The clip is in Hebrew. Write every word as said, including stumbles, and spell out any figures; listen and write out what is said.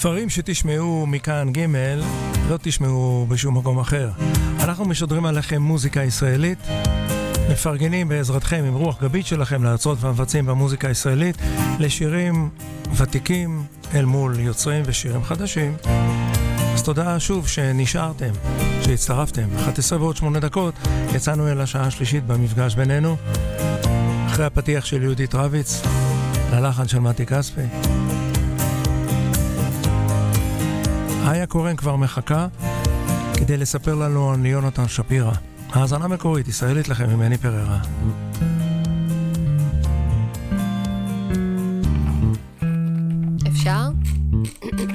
דברים שתשמעו מכאן ג' לא תשמעו בשום מקום אחר. אנחנו משדרים עליכם מוזיקה ישראלית, מפרגנים בעזרתכם עם רוח גבית שלכם לעצות ומבצעים במוזיקה הישראלית לשירים ותיקים אל מול יוצרים ושירים חדשים. אז תודה שוב שנשארתם, שהצטרפתם. אחת עשרה ועוד שמונה דקות יצאנו אל השעה השלישית במפגש בינינו, אחרי הפתיח של יהודית רביץ ללחן של מתי כספי. איה קורן כבר מחכה כדי לספר לנו על יונתן שפירא. האזנה מקורית ישראלית לכם ממני פררה.